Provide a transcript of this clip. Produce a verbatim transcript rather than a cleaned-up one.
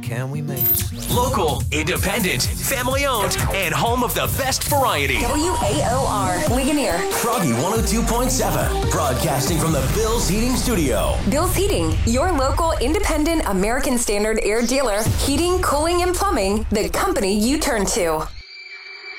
can we make it slow? Local, independent, family-owned, and home of the best variety. W A O R, Ligonier. Froggy one oh two point seven, broadcasting from the Bill's Heating Studio. Bill's Heating, your local independent American Standard air dealer. Heating, cooling, and plumbing, the company you turn to.